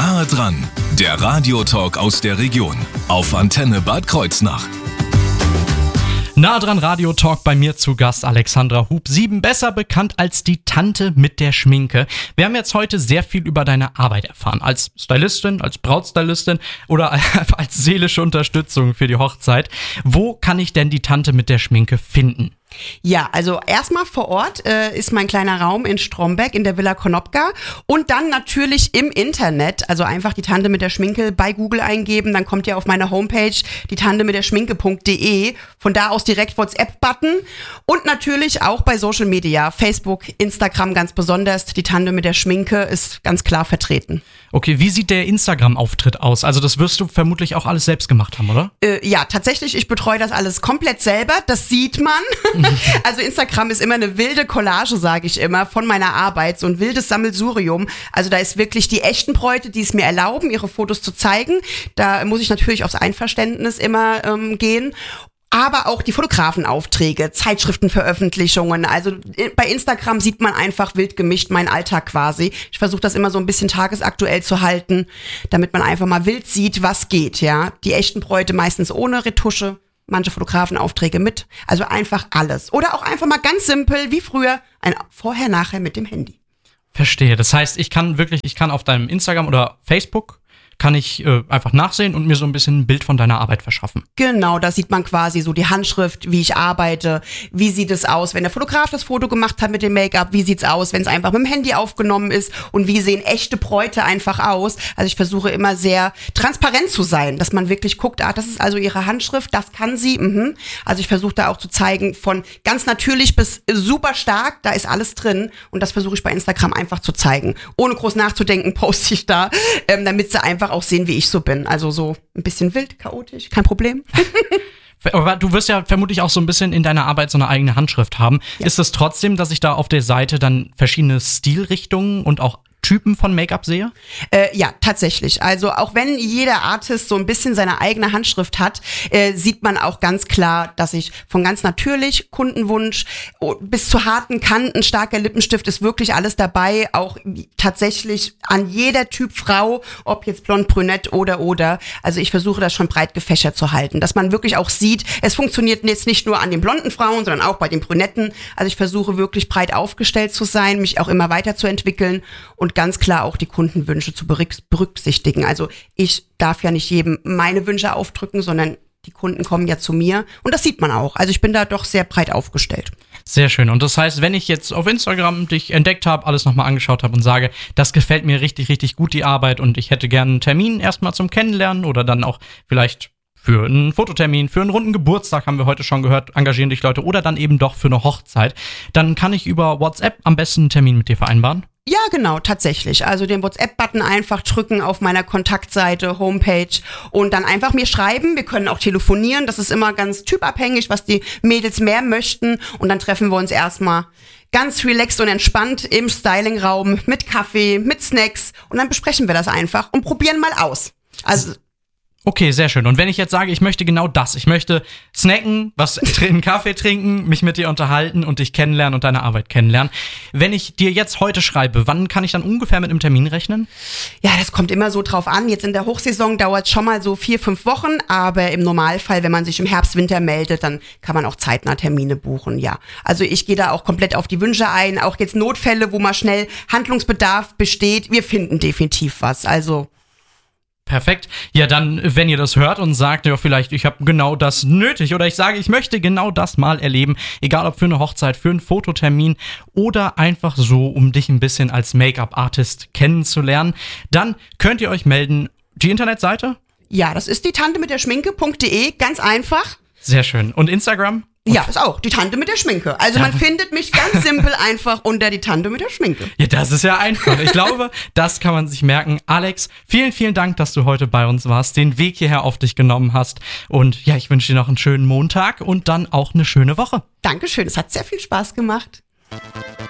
Nahe dran, der Radiotalk aus der Region auf Antenne Bad Kreuznach. Nahe dran Radiotalk, bei mir zu Gast Alexandra Hub-Sieben, besser bekannt als die Tante mit der Schminke. Wir haben jetzt heute sehr viel über deine Arbeit erfahren, als Stylistin, als Brautstylistin oder als seelische Unterstützung für die Hochzeit. Wo kann ich denn die Tante mit der Schminke finden? Ja, also erstmal vor Ort ist mein kleiner Raum in Stromberg in der Villa Konopka und dann natürlich im Internet, also einfach die Tante mit der Schminke bei Google eingeben, dann kommt ihr auf meine Homepage, die Tante mit der Schminke.de, von da aus direkt WhatsApp-Button und natürlich auch bei Social Media, Facebook, Instagram ganz besonders, die Tante mit der Schminke ist ganz klar vertreten. Okay, wie sieht der Instagram-Auftritt aus? Also das wirst du vermutlich auch alles selbst gemacht haben, oder? Ja, tatsächlich, ich betreue das alles komplett selber, das sieht man. Also Instagram ist immer eine wilde Collage, sage ich immer, von meiner Arbeit, so ein wildes Sammelsurium. Also da ist wirklich die echten Bräute, die es mir erlauben, ihre Fotos zu zeigen. Da muss ich natürlich aufs Einverständnis immer gehen. Aber auch die Fotografenaufträge, Zeitschriftenveröffentlichungen. Also bei Instagram sieht man einfach wild gemischt meinen Alltag quasi. Ich versuche das immer so ein bisschen tagesaktuell zu halten, damit man einfach mal wild sieht, was geht. Ja, die echten Bräute meistens ohne Retusche. Manche Fotografenaufträge mit, also einfach alles. Oder auch einfach mal ganz simpel, wie früher, ein Vorher-Nachher mit dem Handy. Verstehe, das heißt, ich kann auf deinem Instagram oder Facebook kann ich einfach nachsehen und mir so ein bisschen ein Bild von deiner Arbeit verschaffen. Genau, da sieht man quasi so die Handschrift, wie ich arbeite, wie sieht es aus, wenn der Fotograf das Foto gemacht hat mit dem Make-up, wie sieht's aus, wenn es einfach mit dem Handy aufgenommen ist und wie sehen echte Bräute einfach aus. Also ich versuche immer sehr transparent zu sein, dass man wirklich guckt, das ist also ihre Handschrift, das kann sie. Also ich versuche da auch zu zeigen, von ganz natürlich bis super stark, da ist alles drin und das versuche ich bei Instagram einfach zu zeigen. Ohne groß nachzudenken, poste ich da, damit sie einfach auch sehen, wie ich so bin. Also so ein bisschen wild, chaotisch, kein Problem. Aber du wirst ja vermutlich auch so ein bisschen in deiner Arbeit so eine eigene Handschrift haben. Ja. Ist es trotzdem, dass ich da auf der Seite dann verschiedene Stilrichtungen und auch Typen von Make-up sehe? Ja, tatsächlich. Also auch wenn jeder Artist so ein bisschen seine eigene Handschrift hat, sieht man auch ganz klar, dass ich von ganz natürlich, Kundenwunsch, bis zu harten Kanten, starker Lippenstift ist wirklich alles dabei. Auch tatsächlich an jeder Typ Frau, ob jetzt blond, brünett oder. Also ich versuche das schon breit gefächert zu halten, dass man wirklich auch sieht, es funktioniert jetzt nicht nur an den blonden Frauen, sondern auch bei den brünetten. Also ich versuche wirklich breit aufgestellt zu sein, mich auch immer weiterzuentwickeln und ganz klar auch die Kundenwünsche zu berücksichtigen. Also ich darf ja nicht jedem meine Wünsche aufdrücken, sondern die Kunden kommen ja zu mir und das sieht man auch. Also ich bin da doch sehr breit aufgestellt. Sehr schön. Und das heißt, wenn ich jetzt auf Instagram dich entdeckt habe, alles nochmal angeschaut habe und sage, das gefällt mir richtig, richtig gut, die Arbeit und ich hätte gerne einen Termin erstmal zum Kennenlernen oder dann auch vielleicht für einen Fototermin, für einen runden Geburtstag, haben wir heute schon gehört, engagieren dich Leute oder dann eben doch für eine Hochzeit, dann kann ich über WhatsApp am besten einen Termin mit dir vereinbaren? Ja, genau, tatsächlich. Also den WhatsApp-Button einfach drücken auf meiner Kontaktseite, Homepage und dann einfach mir schreiben. Wir können auch telefonieren. Das ist immer ganz typabhängig, was die Mädels mehr möchten. Und dann treffen wir uns erstmal ganz relaxed und entspannt im Stylingraum mit Kaffee, mit Snacks. Und dann besprechen wir das einfach und probieren mal aus. Also okay, sehr schön. Und wenn ich jetzt sage, ich möchte genau das, ich möchte snacken, einen Kaffee trinken, mich mit dir unterhalten und dich kennenlernen und deine Arbeit kennenlernen. Wenn ich dir jetzt heute schreibe, wann kann ich dann ungefähr mit einem Termin rechnen? Ja, das kommt immer so drauf an. Jetzt in der Hochsaison dauert es schon mal so 4-5 Wochen, aber im Normalfall, wenn man sich im Herbst, Winter meldet, dann kann man auch zeitnah Termine buchen, ja. Also ich gehe da auch komplett auf die Wünsche ein, auch jetzt Notfälle, wo mal schnell Handlungsbedarf besteht. Wir finden definitiv was, also perfekt. Ja, dann, wenn ihr das hört und sagt, ja, vielleicht, ich habe genau das nötig oder ich sage, ich möchte genau das mal erleben, egal ob für eine Hochzeit, für einen Fototermin oder einfach so, um dich ein bisschen als Make-up-Artist kennenzulernen, dann könnt ihr euch melden. Die Internetseite? Ja, das ist die Tante mit der Schminke.de, ganz einfach. Sehr schön. Und Instagram? Ja, ist auch die Tante mit der Schminke. Also man findet mich ganz simpel einfach unter die Tante mit der Schminke. Ja, das ist ja einfach. Ich glaube, das kann man sich merken. Alex, vielen, vielen Dank, dass du heute bei uns warst, den Weg hierher auf dich genommen hast. Und ja, ich wünsche dir noch einen schönen Montag und dann auch eine schöne Woche. Dankeschön, es hat sehr viel Spaß gemacht.